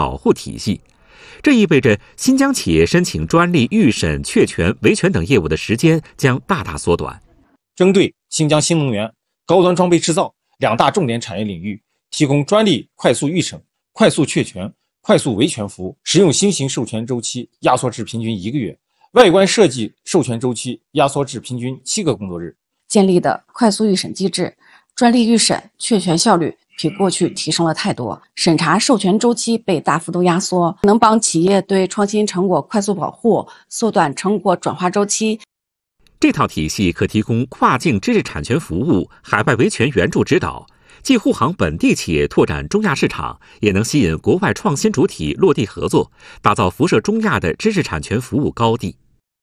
保护体系。这意味着新疆企业申请专利、预审、确权、维权等业务的时间将大大缩短。 针对新疆新能源、高端装备制造2大重点产业领域，提供专利快速预审、快速确权、快速维权服务，使用新型授权周期压缩至平均1个月，外观设计授权周期压缩至平均7个工作日。 建立的快速预审机制，专利预审、确权效率比过去提升了太多，审查授权周期被大幅度压缩，能帮企业对创新成果快速保护，缩短成果转化周期。 这套体系可提供跨境知识产权服务、海外维权援助指导，既护航本地企业拓展中亚市场，也能吸引国外创新主体落地合作，打造辐射中亚的知识产权服务高地。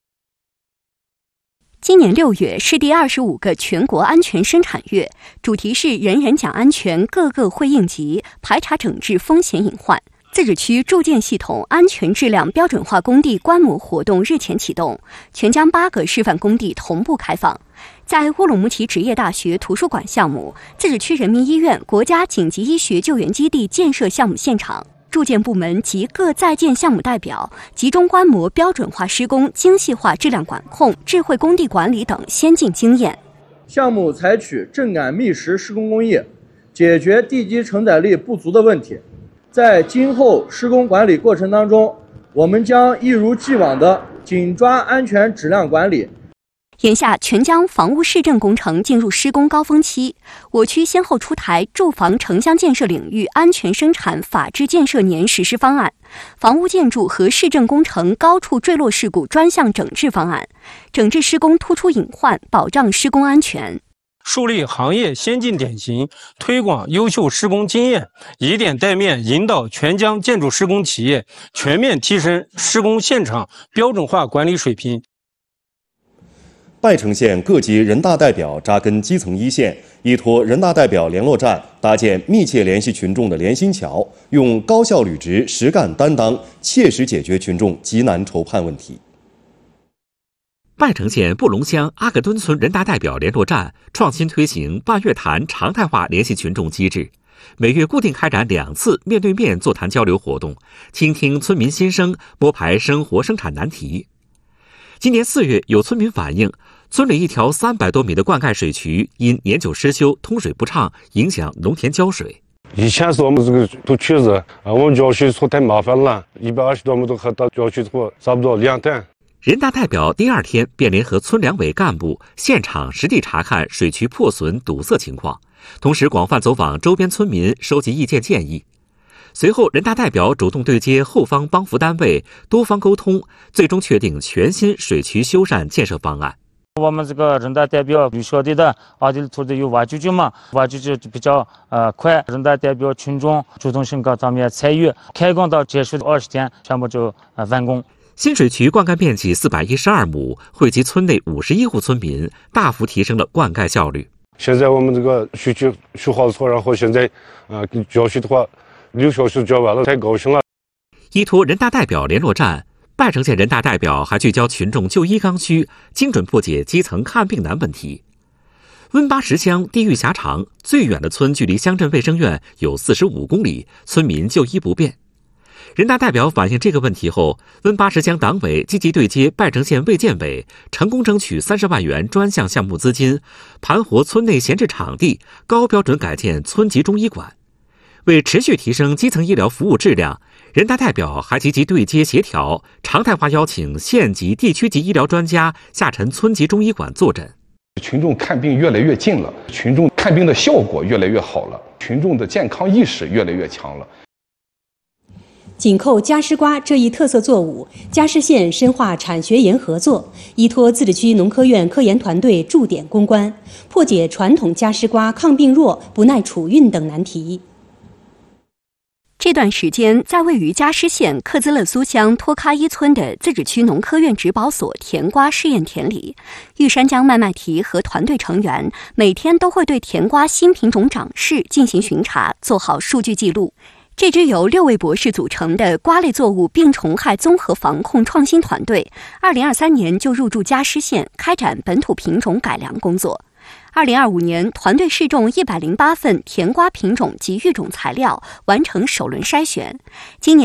今年6月是第25个全国安全生产月，主题是人人讲安全，个个会应急，排查整治风险隐患。自治区住建系统安全质量标准化工地观摩活动日前启动，全疆8个示范工地同步开放。在乌鲁木齐职业大学图书馆项目、自治区人民医院国家紧急医学救援基地建设项目现场，住建部门及各在建项目代表集中观摩标准化施工、精细化质量管控、智慧工地管理等先进经验。 项目采取震感密实施工工艺，解决地基承载力不足的问题。在今后施工管理过程当中，我们将一如既往的紧抓安全质量管理。 眼下，全疆房屋市政工程进入施工高峰期，我区先后出台住房城乡建设领域安全生产法治建设年实施方案、房屋建筑和市政工程高处坠落事故专项整治方案，整治施工突出隐患，保障施工安全。 树立行业先进典型，推广优秀施工经验，以点带面引导全疆建筑施工企业全面提升施工现场标准化管理水平。 拜城县各级人大代表扎根基层一线，依托人大代表联络站，搭建密切联系群众的联心桥，用高效履职、实干担当，切实解决群众急难愁盼问题。 拜城县布隆乡阿克敦村人大代表联络站创新推行半月谈常态化联系群众机制，每月固定开展2次面对面座谈交流活动，倾听村民心声，摸排生活生产难题。今年4月，有村民反映，村里一条300多米的灌溉水渠因年久失修，通水不畅，影响农田浇水。 以前是我们这个都渠子，我们浇水错太麻烦了，120多亩都和到浇水错差不多2吨。 人大代表第2天便联合村两委干部现场实地查看水渠破损堵塞情况，同时广泛走访周边村民，收集意见建议。随后，人大代表主动对接后方帮扶单位，多方沟通，最终确定全新水渠修缮建设方案。 我们这个人大代表与晓得的阿迪土的有挖掘机嘛，挖掘机比较快，人大代表群众主动性高，咱们也参与，开工到结束20天，全部就完工。 新水渠灌溉面积412亩，惠及村内51户村民，大幅提升了灌溉效率。 现在我们这个水渠修好了错，然后现在浇水的话6小时浇完了，太高兴了。 依托人大代表联络站，拜城县人大代表还聚焦群众就医刚需，精准破解基层看病难问题。温巴什乡地域狭长，最远的村距离乡镇卫生院有45公里，村民就医不便。人大代表反映这个问题后，温巴什乡党委积极对接拜城县卫健委，成功争取30万元专项项目资金，盘活村内闲置场地，高标准改建村级中医馆。为持续提升基层医疗服务质量，人大代表还积极对接协调，常态化邀请县级、地区级医疗专家下沉村级中医馆坐诊。 群众看病越来越近了，群众看病的效果越来越好了，群众的健康意识越来越强了。 紧扣嘉实瓜这一特色作物，嘉实县深化产学研合作，依托自治区农科院科研团队驻点攻关，破解传统嘉实瓜抗病弱、不耐储运等难题。 这段时间，在位于嘉实县克孜勒苏乡托喀伊村的自治区农科院植保所甜瓜试验田里，玉山江麦麦提和团队成员每天都会对甜瓜新品种长势进行巡查，做好数据记录。这支由6位博士组成的瓜类作物病虫害综合防控创新团队，2023年就入驻嘉实县，开展本土品种改良工作。2025年，团队试种108份甜瓜品种及育种材料，完成首轮筛选。今年